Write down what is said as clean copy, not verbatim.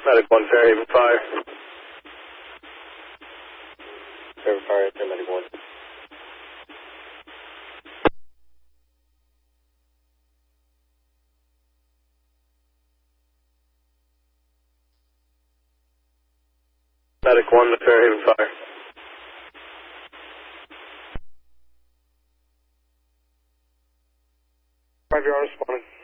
Medic 1, Fairhaven Fire. Fairhaven Fire, Medic 1. Medic 1 to Fairhaven Fire. Roger, responding.